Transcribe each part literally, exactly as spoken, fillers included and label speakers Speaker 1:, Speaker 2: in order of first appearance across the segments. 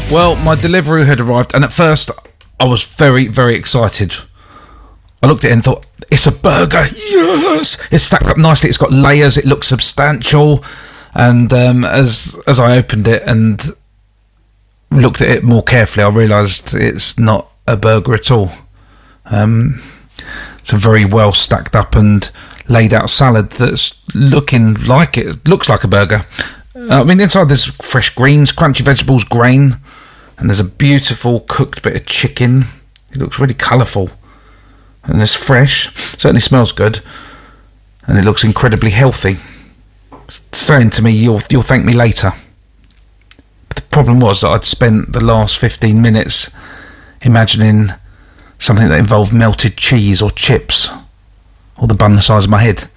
Speaker 1: Well, my delivery had arrived, and at first I was very, very excited. I looked at it and thought, it's a burger, yes! It's stacked up nicely, it's got layers, it looks substantial, and um, as as I opened it and looked at it more carefully, I realised it's not a burger at all. Um, it's a very well stacked up and laid out salad that's looking like it, looks like a burger. Uh, I mean, inside there's fresh greens, crunchy vegetables, grain, and there's a beautiful cooked bit of chicken. It looks really colourful. And it's fresh, certainly smells good, and it looks incredibly healthy. It's saying to me, you'll you'll thank me later. But the problem was that I'd spent the last fifteen minutes imagining something that involved melted cheese or chips, or the bun the size of my head.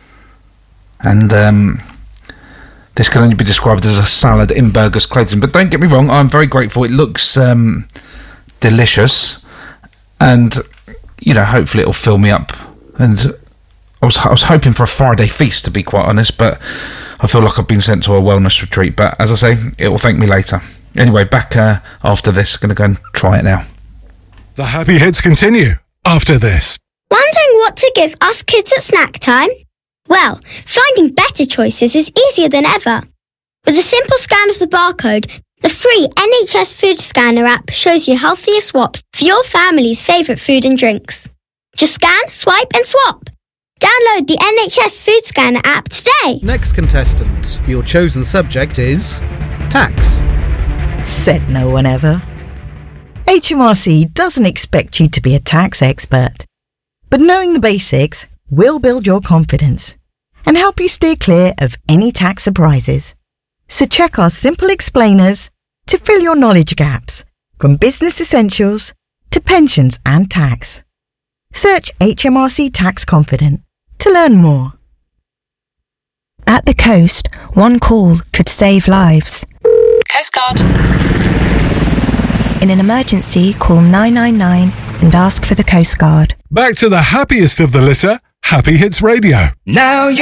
Speaker 1: And um, this can only be described as a salad in burger's clothing. But don't get me wrong, I'm very grateful. It looks um, delicious, and you know, hopefully it'll fill me up. And I was I was hoping for a Friday feast, to be quite honest, but I feel like I've been sent to a wellness retreat. But as I say, it will thank me later. Anyway, back uh, after this. Going to go and try it now.
Speaker 2: The happy hits continue after this.
Speaker 3: Wondering what to give us kids at snack time? Well, finding better choices is easier than ever. With a simple scan of the barcode, the free N H S Food Scanner app shows you healthier swaps for your family's favourite food and drinks. Just scan, swipe and swap. Download the N H S Food Scanner app today.
Speaker 4: Next contestant, your chosen subject is tax.
Speaker 5: Said no one ever. H M R C doesn't expect you to be a tax expert, but knowing the basics will build your confidence and help you steer clear of any tax surprises. So check our simple explainers to fill your knowledge gaps, from business essentials to pensions and tax. Search H M R C Tax Confident to learn more.
Speaker 6: At the coast, one call could save lives.
Speaker 7: Coast Guard.
Speaker 6: In an emergency, call nine nine nine and ask for the Coast Guard.
Speaker 2: Back to the happiest of the litter, Happy Hits Radio.
Speaker 7: Now you